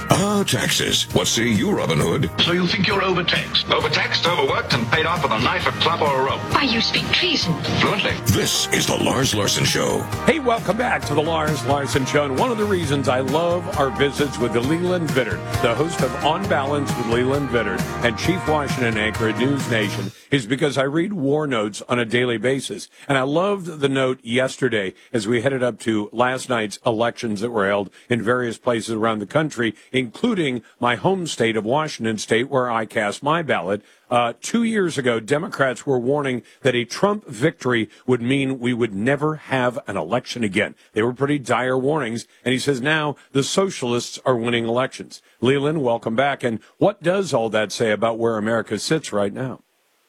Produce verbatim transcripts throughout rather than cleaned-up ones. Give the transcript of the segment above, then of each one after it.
Ah, taxes. What say you, Robin Hood? So you think you're overtaxed? Overtaxed, overworked, and paid off with a knife, a club, or a rope. Why, you speak treason. Fluently. This is the Lars Larson Show. Hey, welcome back to the Lars Larson Show. And one of the reasons I love our visits with the Leland Vittert, the host of On Balance with Leland Vittert and Chief Washington anchor at News Nation, is because I read war notes on a daily basis. And I loved the note yesterday as we headed up to last night's elections that were held in various places around the country, including my home state of Washington State, where I cast my ballot. Uh, two years ago, Democrats were warning that a Trump victory would mean we would never have an election again. They were pretty dire warnings. And he says now the socialists are winning elections. Leland, welcome back. And what does all that say about where America sits right now?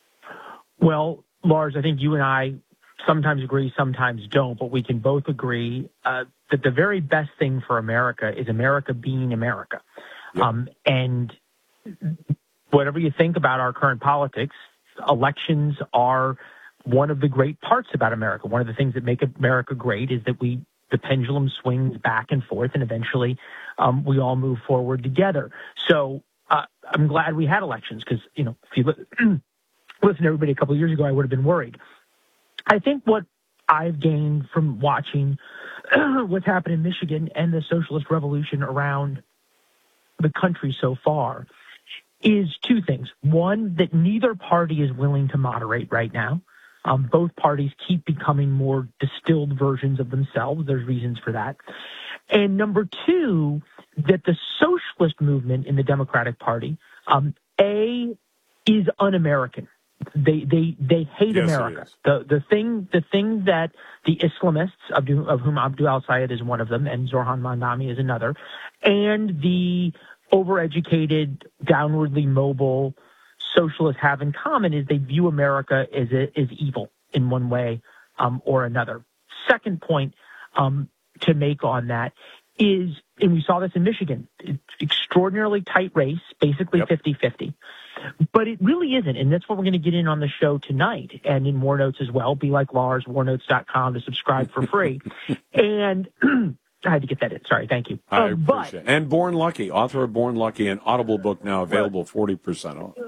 Well, Lars, I think you and I sometimes agree, sometimes don't, but we can both agree uh, that the very best thing for America is America being America. Yep. Um, and whatever you think about our current politics, elections are one of the great parts about America. One of the things that make America great is that we the pendulum swings back and forth, and eventually um, we all move forward together. So uh, I'm glad we had elections because, you know, if you look, listen to everybody a couple of years ago, I would have been worried. I think what I've gained from watching what's happened in Michigan and the socialist revolution around the country so far is two things. One, that neither party is willing to moderate right now. Um, both parties keep becoming more distilled versions of themselves. There's reasons for that. And number two, that the socialist movement in the Democratic Party, um, A, is un-American. They they they hate yes, America. The the thing the thing that the Islamists, of, of whom Abdul al-Sayed is one of them, and Zoran Mandami is another, and the overeducated, downwardly mobile socialists have in common is they view America as a, as evil in one way um, or another. Second point um, to make on that is, and we saw this in Michigan, it's extraordinarily tight race, basically yep. fifty-fifty. But it really isn't, and that's what we're going to get in on the show tonight and in War Notes as well. Be like Lars, war notes dot com to subscribe for free. And I had to get that in. Sorry, thank you. I um, appreciate but, it. And Born Lucky, author of Born Lucky, an Audible book now available forty percent off.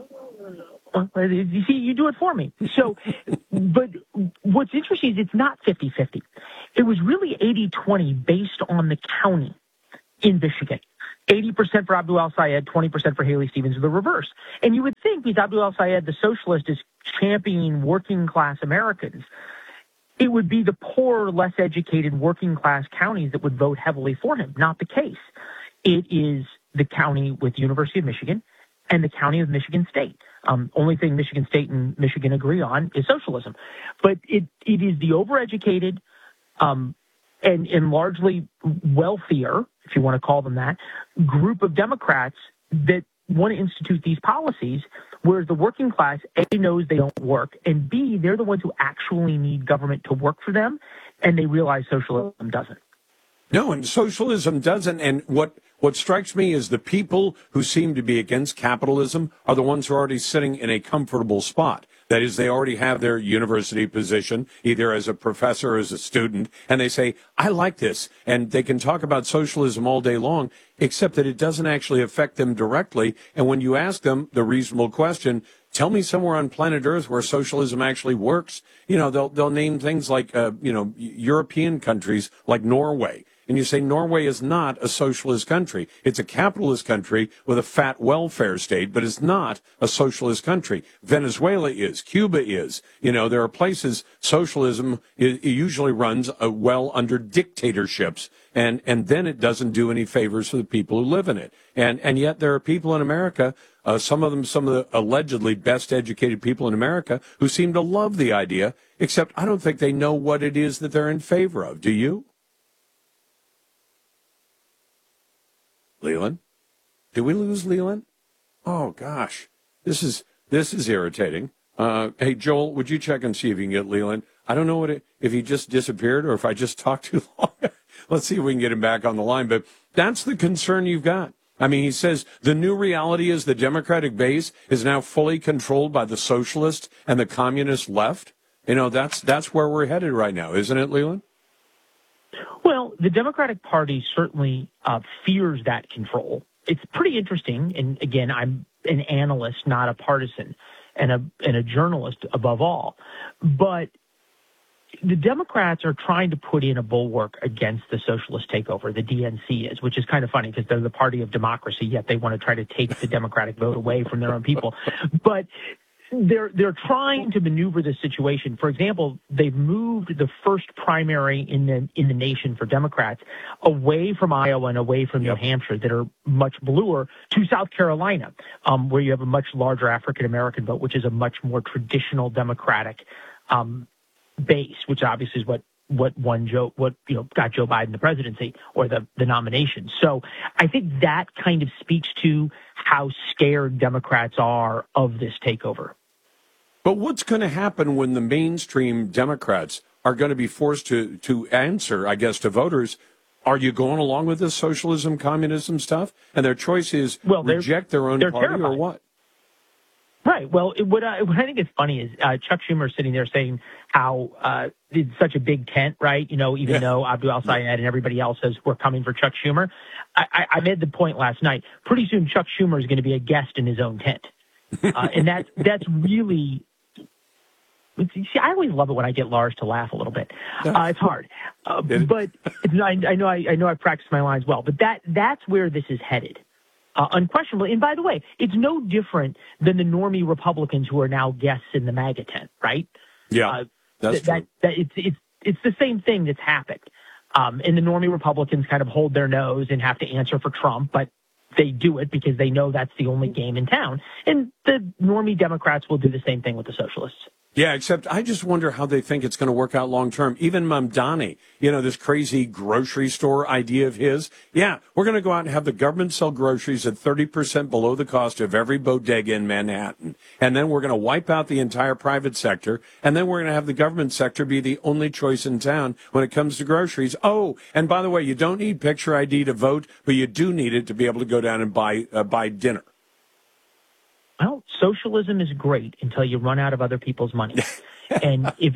You see, you do it for me. So, but what's interesting is it's not fifty-fifty. It was really eighty twenty based on the county in Michigan. eighty percent for Abdul al-Sayed, twenty percent for Haley Stevens, or the reverse. And you would think, because Abdul al-Sayed, the socialist, is championing working-class Americans, it would be the poor, less educated, working-class counties that would vote heavily for him. Not the case. It is the county with the University of Michigan and the county of Michigan State. Um, only thing Michigan State and Michigan agree on is socialism. But it, it is the overeducated um, and, and largely wealthier, if you want to call them that, group of Democrats that want to institute these policies, whereas the working class, A, knows they don't work, and B, they're the ones who actually need government to work for them, and they realize socialism doesn't. No, and socialism doesn't. And what, what strikes me is the people who seem to be against capitalism are the ones who are already sitting in a comfortable spot. That is, they already have their university position, either as a professor or as a student, and they say, I like this. And they can talk about socialism all day long, except that it doesn't actually affect them directly. And when you ask them the reasonable question, tell me somewhere on planet Earth where socialism actually works, you know, they'll, they'll name things like, uh, you know, European countries like Norway. And you say Norway is not a socialist country. It's a capitalist country with a fat welfare state, but it's not a socialist country. Venezuela is. Cuba is. You know, there are places socialism it, it usually runs uh, well under dictatorships, and, and then it doesn't do any favors for the people who live in it. And, and yet there are people in America, uh, some of them, some of the allegedly best educated people in America, who seem to love the idea, except I don't think they know what it is that they're in favor of. Do you? Leland? Did we lose Leland? Oh, gosh. This is this is irritating. Uh, hey, Joel, would you check and see if you can get Leland? I don't know what it, if he just disappeared or if I just talked too long. Let's see if we can get him back on the line. But that's the concern you've got. I mean, he says the new reality is the Democratic base is now fully controlled by the socialist and the communist left. You know, that's that's where we're headed right now, isn't it, Leland? Well, the Democratic Party certainly uh, fears that control. it's pretty interesting. And again, I'm an analyst, not a partisan, and a and a journalist above all. But the Democrats are trying to put in a bulwark against the socialist takeover, the D N C is, which is kind of funny because they're the party of democracy, yet they want to try to take the Democratic vote away from their own people. But they're they're trying to maneuver this situation. For example, they've moved the first primary in the in the nation for Democrats away from Iowa and away from yep. New Hampshire that are much bluer to South Carolina, um, where you have a much larger African American vote, which is a much more traditional Democratic um, base, which obviously is what what won Joe, what you know got Joe Biden the presidency or the the nomination. So I think that kind of speaks to how scared Democrats are of this takeover. But what's going to happen when the mainstream Democrats are going to be forced to to answer, I guess, to voters? Are you going along with this socialism, communism stuff? And their choice is well, reject their own party terrified. or what? Right. Well, it, what, I, what I think is funny is uh, Chuck Schumer sitting there saying how uh, it's such a big tent, right? You know, even yeah. though Abdul Al-Sayed and everybody else says we're coming for Chuck Schumer. I, I, I made the point last night. Pretty soon, Chuck Schumer is going to be a guest in his own tent. Uh, and that, that's really... See, I always love it when I get Lars to laugh a little bit. Uh, it's hard, uh, but I, I know I, I know I practiced my lines well. But that that's where this is headed, uh, unquestionably. And by the way, it's no different than the normie Republicans who are now guests in the MAGA tent, right? Yeah, uh, that's that, true. That, that it's it's it's the same thing that's happened. Um, and the normie Republicans kind of hold their nose and have to answer for Trump, but they do it because they know that's the only game in town. And the normie Democrats will do the same thing with the socialists. Yeah, except I just wonder how they think it's going to work out long term. Even Mamdani, you know, this crazy grocery store idea of his. Yeah, we're going to go out and have the government sell groceries at thirty percent below the cost of every bodega in Manhattan. And then we're going to wipe out the entire private sector. And then we're going to have the government sector be the only choice in town when it comes to groceries. Oh, and by the way, you don't need picture I D to vote, but you do need it to be able to go down and buy uh, buy dinner. Well, socialism is great until you run out of other people's money. And if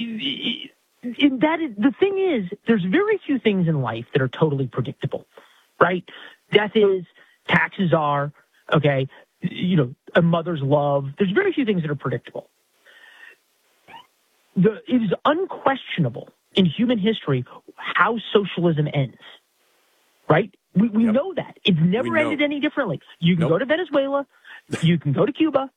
and that is, the thing is, there's very few things in life that are totally predictable, right? Death is, taxes are, okay, you know, a mother's love. There's very few things that are predictable. The, it is unquestionable in human history how socialism ends, right? We, we yep. know that. It's never ended any differently. You can nope. go to Venezuela. You can go to Cuba,